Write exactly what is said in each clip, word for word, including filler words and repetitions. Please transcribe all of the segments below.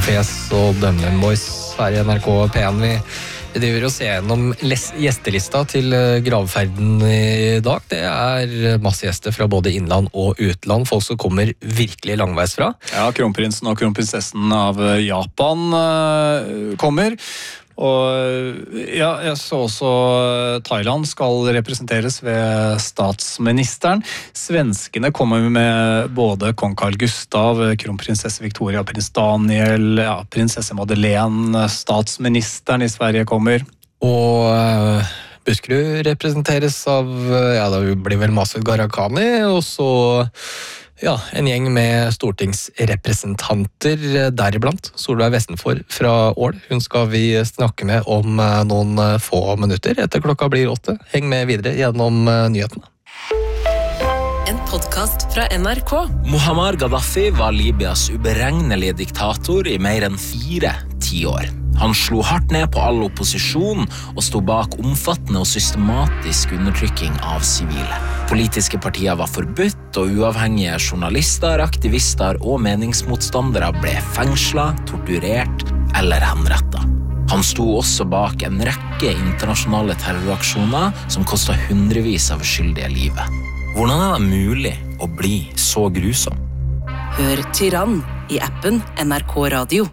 Fes og Dunham Boys her i N R K P en. Vi, vi driver og ser gjennom les- gjestelista til gravferden i dag. Det er masse gjester fra både innland og utland, folk som kommer virkelig langveis fra. Ja, kronprinsen og kronprinsessen av Japan uh, kommer. Og ja, jeg så også Thailand skal representeres ved statsministeren. Svenskene kommer med både kong Carl Gustav, kronprinsesse Victoria, prins Daniel, ja, prinsesse Madeleine, statsministeren i Sverige kommer. Og uh, Buskerud representeres av, ja, det blir vel Masud Gharahkhani, og så ja, en gjeng med stortingsrepresentanter, deriblant Solveig Vestenfor fra Ål. Hun skal vi snakke med om noen få minutter etter klokka blir åtte. Heng med videre gjennom nyhetene. En podcast fra N R K. Muammar Gaddafi var Libyas uberegnelige diktator i mer enn fire tiår. Han slo hardt ned på all opposisjon og sto bak omfattende og systematisk undertrykking av sivile. Politiske partier var forbudt, og uavhengige journalister, aktivister og meningsmotstandere ble fengslet, torturert eller henrettet. Han sto også bak en rekke internasjonale terroraksjoner som kostet hundrevis av uskyldige livet. Hvordan er det mulig å bli så grusom? Hør Tyrann i appen N R K Radio.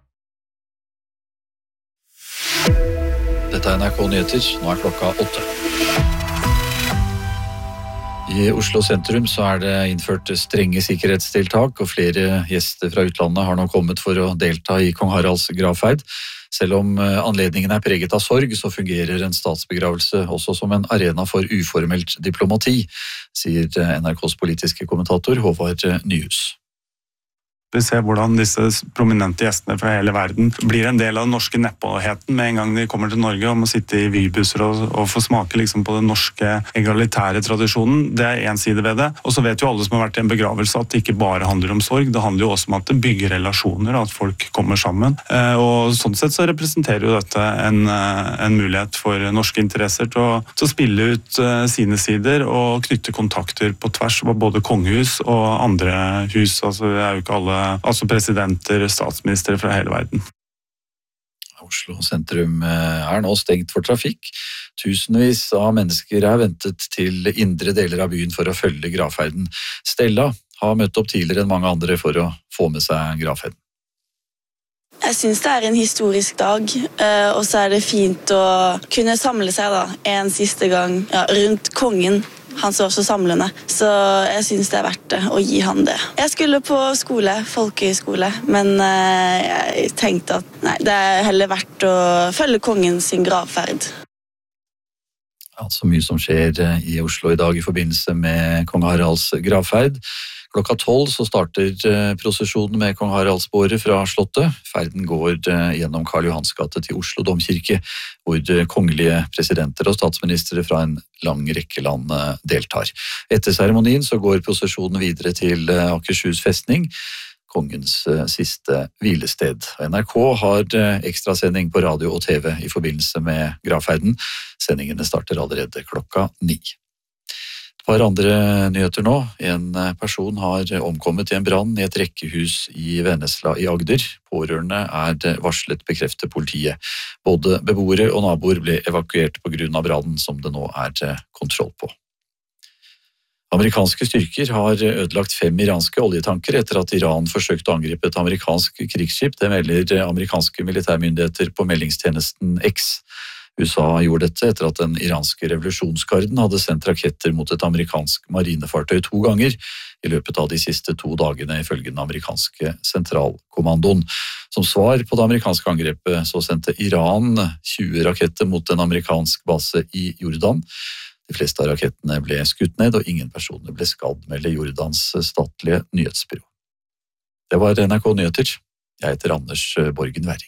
Dette er N R K Nyheter, nå er klokka åtte. I Oslo sentrum så er det innført strenge sikkerhetstiltak, og flere gjester fra utlandet har nå kommet for å delta i kong Haralds gravferd. Selv om anledningen er preget av sorg, så fungerer en statsbegravelse også som en arena for uformelt diplomati, sier N R K's politiske kommentator Håvard Nyhus. Vi ser hvordan disse prominente gjestene fra hele verden blir en del av den norske neppåheten med en gang de kommer til Norge og må sitte i vybusser og, og få smake liksom på den norske egalitære tradisjonen. Det er en side ved det. Og så vet jo alle som har vært i en begravelse at det ikke bare handler om sorg, det handler jo også om at det bygger relasjoner, at folk kommer sammen. Og sånn sett så representerer jo dette en, en mulighet for norske interesser til å, til å spille ut sine sider og knytte kontakter på tvers av både kongehus og andre hus. Altså det er jo ikke alle altså presidenter, statsministre fra hele verden. Oslo sentrum er nå stengt for trafikk. Tusenvis av mennesker er ventet til indre deler av byen for å følge gravferden. Stella har møtt opp tidligere enn mange andre for å få med seg gravferden. Jeg synes det er en historisk dag, og så er det fint å kunne samle seg da, en siste gang ja, rundt kongen. Han står så samlende, så jeg synes det er verdt det å gi han det. Jeg skulle på skole, folkehøyskole, men jeg tenkte at nei, det er heller verdt å følge kongen sin gravferd. Ja, så mye som skjer i Oslo i dag i forbindelse med kong Haralds gravferd. Klokka tolv så starter prosesjonen med kong Haralds båre fra slottet. Ferden går gjennom Karl Johans gate til Oslo domkirke, hvor kongelige presidenter og statsministre fra en lang rekke land deltar. Etter seremonien så går prosesjonen videre til Akershus festning, kongens siste hvilested. N R K har ekstrasending på radio og T V i forbindelse med gravferden. Sendingene starter allerede klokka ni. Et par andre nyheter nå. En person har omkommet i en brann i et rekkehus i Vennesla i Agder. Pårørende er varslet, bekrefter politiet. Både beboere og naboer ble evakuert på grunn av brannen som det nå er kontroll på. Amerikanske styrker har ødelagt fem iranske oljetanker etter at Iran forsøkte å angripe et amerikansk krigsskip. Det melder amerikanske militærmyndigheter på meldingstjenesten X. U S A gjorde dette etter at den iranske revolusjonsgarden hadde sendt raketter mot et amerikansk marinefartøy to ganger i løpet av de siste to dagene, ifølge den amerikanske sentralkommandoen. Som svar på det amerikanske angrepet så sendte Iran tjue raketter mot en amerikansk base i Jordan. De fleste av rakettene ble skutt ned, og ingen personer ble skadd, melder Jordans statlige nyhetsbyrå. Det var N R K Nyheter. Jeg heter Anders Borgen Werring.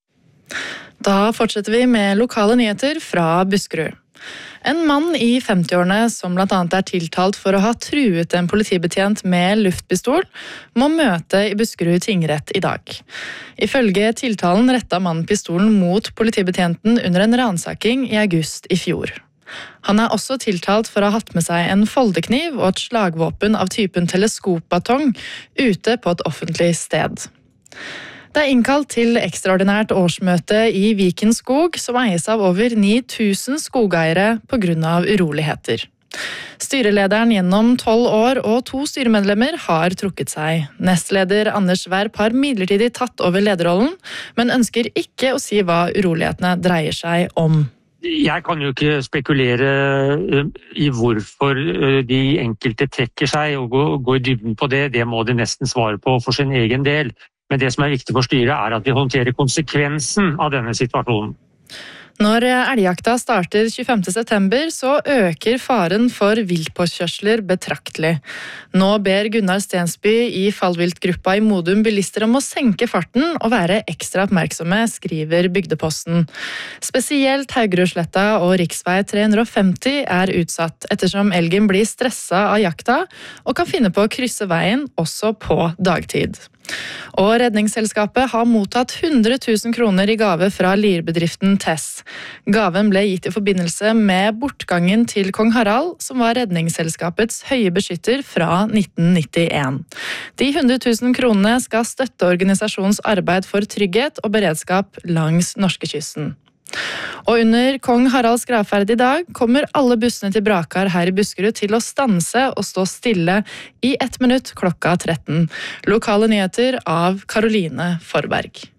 Da fortsetter vi med lokale nyheter fra Buskerud. En mann i femtiårene som blant annet er tiltalt for å ha truet en politibetjent med luftpistol, må møte i Buskerud tingrett i dag. Ifølge tiltalen rettet mannen pistolen mot politibetjenten under en ransaking i august i fjor. Han er også tiltalt for å ha hatt med seg en foldekniv og et slagvåpen av typen teleskopbatong ute på et offentlig sted. Det er innkalt til ekstraordinært årsmøte i Viken Skog, som eies av over ni tusen skogeiere på grunn av uroligheter. Styrelederen gjennom tolv år og to styremedlemmer har trukket seg. Nestleder Anders Werp har midlertidig tatt over lederrollen, men ønsker ikke å si hva urolighetene dreier seg om. Jeg kan jo ikke spekulere i hvorfor de enkelte trekker seg og går i dybden på det. Det må de nesten svare på for sin egen del. Men det som er viktig for styret er at vi håndterer konsekvensen av denne situasjonen. Når elgjakta starter tjuefemte september, så øker faren for viltpåkjørsler betraktelig. Nå ber Gunnar Stensby i fallviltgruppa i Modum bilister om å senke farten og være ekstra oppmerksomme, skriver Bygdeposten. Spesielt Haugerudsletta og riksvei tre hundre og femti er utsatt, ettersom elgen blir stressa av jakta og kan finne på å krysse veien også på dagtid. Og Redningsselskapet har mottatt hundre tusen kroner i gave fra lirbedriften Tess. Gaven ble gitt i forbindelse med bortgangen til kong Harald, som var Redningsselskapets høye beskytter fra nitten nittien. De hundre tusen kronene skal støtte organisasjonens arbeid for trygghet og beredskap langs norskekysten. Og under kong Haralds gravferd i dag kommer alle bussene til Brakar her i Buskerud til å stanse og stå stille i ett minutt klokka tretten. Lokale nyheter av Karoline Forberg.